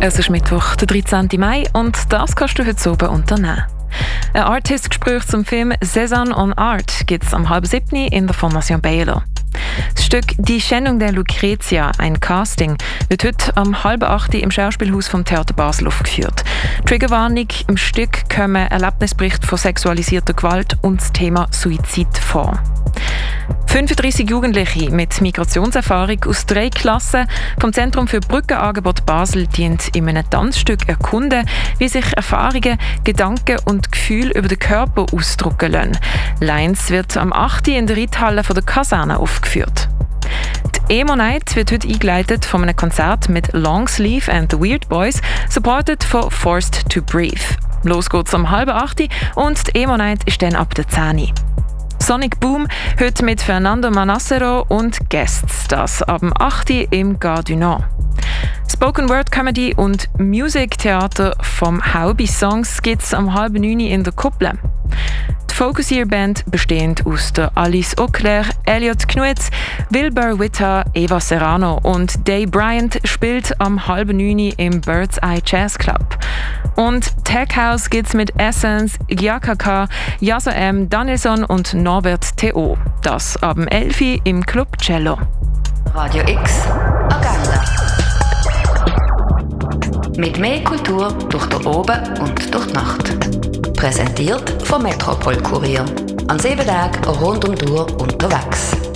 Es ist Mittwoch, der 13. Mai, und das kannst du heute oben unternehmen. Ein Artist-Gespräch zum Film «Cézanne on Art» gibt es am 6:30 in der Fondation Baylor. Das Stück «Die Schändung der Lucretia», ein Casting, wird heute am 7:30 im Schauspielhaus vom Theater Basel aufgeführt. Triggerwarnung: im Stück kommen Erlebnisberichte von sexualisierter Gewalt und das Thema Suizid vor. 35 Jugendliche mit Migrationserfahrung aus 3 Klassen vom Zentrum für Brückenangebot Basel dienen in einem Tanzstück erkunden, wie sich Erfahrungen, Gedanken und Gefühle über den Körper ausdrücken lassen. Lines wird am 8. in der Reithalle von der Kaserne aufgeführt. Die Emo Night wird heute eingeleitet von einem Konzert mit Longsleeve and the Weird Boys, supported von Forced to Breathe. Los geht's am 7:30 und die Emo Night ist dann ab der 10. Sonic Boom heute mit Fernando Manassero und Guests, das ab dem 8. im Gare du Nord. Spoken Word Comedy und Music Theater vom Haubi Songs gibt es am 8:30 in der Kupple. Die Focus Year Band, bestehend aus der Alice Auclair, Elliot Knutz, Wilbur Witta, Eva Serrano und Dave Bryant, spielt am 8:30 im Bird's Eye Jazz Club. Und Tech House gibt's mit Essence, Gyakaka, Yaso M. Danielson und Norbert Theo. Das ab dem 11. im Club Cello. Radio X Agenda. Mit mehr Kultur durch den Oben und durch die Nacht. Präsentiert vom Metropol Kurier. An 7 Tagen rund um die Uhr unterwegs.